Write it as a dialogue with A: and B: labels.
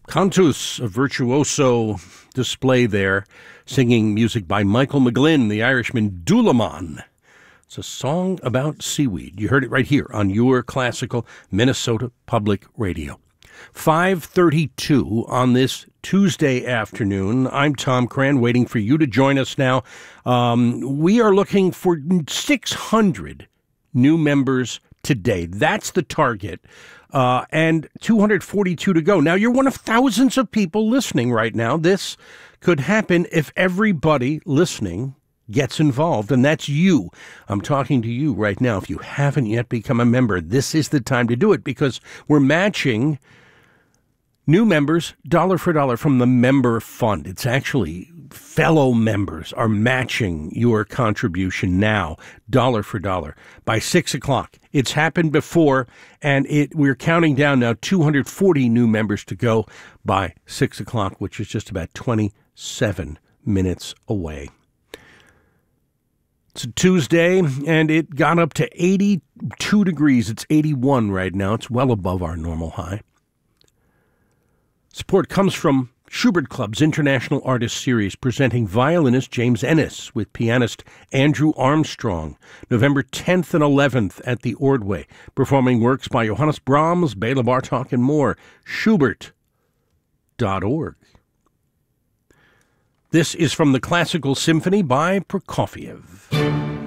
A: Cantus, a virtuoso display there, singing music by Michael McGlynn, the Irishman Doulaman. It's a song about seaweed. You heard it right here on your classical Minnesota Public Radio. 5:32 on this Tuesday afternoon. I'm Tom Cran, waiting for you to join us now. We are looking for 600 new members today. That's the target. And 242 to go. Now, you're one of thousands of people listening right now. This could happen if everybody listening gets involved, and that's you. I'm talking to you right now. If you haven't yet become a member, this is the time to do it, because we're matching new members dollar for dollar from the member fund. It's actually fellow members are matching your contribution now, dollar for dollar, by 6 o'clock. It's happened before, and we're counting down now 240 new members to go by 6 o'clock, which is just about 27 minutes away. It's a Tuesday, and it got up to 82 degrees. It's 81 right now. It's well above our normal high. Support comes from Schubert Club's International Artist Series, presenting violinist James Ennis with pianist Andrew Armstrong, November 10th and 11th at the Ordway, performing works by Johannes Brahms, Bela Bartok, and more. Schubert.org. This is from the Classical Symphony by Prokofiev.